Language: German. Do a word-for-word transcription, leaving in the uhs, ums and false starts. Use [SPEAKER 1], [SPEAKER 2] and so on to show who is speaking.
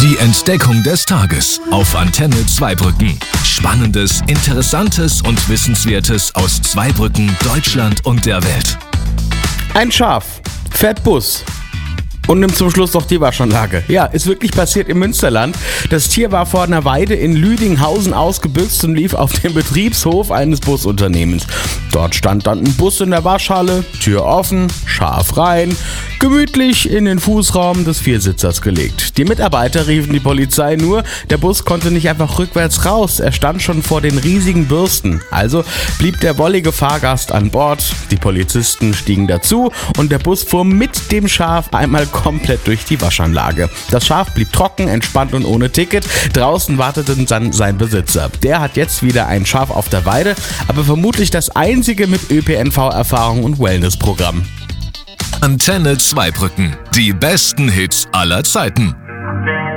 [SPEAKER 1] Die Entdeckung des Tages auf Antenne Zweibrücken. Spannendes, Interessantes und Wissenswertes aus Zweibrücken, Deutschland und der Welt.
[SPEAKER 2] Ein Schaf fährt Bus und nimmt zum Schluss noch die Waschanlage. Ja, ist wirklich passiert im Münsterland. Das Tier war vor einer Weide in Lüdinghausen ausgebüxt und lief auf dem Betriebshof eines Busunternehmens. Dort stand dann ein Bus in der Waschhalle, Tür offen, Schaf rein, gemütlich in den Fußraum des Viersitzers gelegt. Die Mitarbeiter riefen die Polizei, nur der Bus konnte nicht einfach rückwärts raus. Er stand schon vor den riesigen Bürsten. Also blieb der wollige Fahrgast an Bord. Die Polizisten stiegen dazu und der Bus fuhr mit dem Schaf einmal komplett durch die Waschanlage. Das Schaf blieb trocken, entspannt und ohne Ticket. Draußen wartete dann sein Besitzer. Der hat jetzt wieder ein Schaf auf der Weide, aber vermutlich das einzige mit Ö P N V-Erfahrung und Wellnessprogramm.
[SPEAKER 1] Antenne Zweibrücken. Die besten Hits aller Zeiten.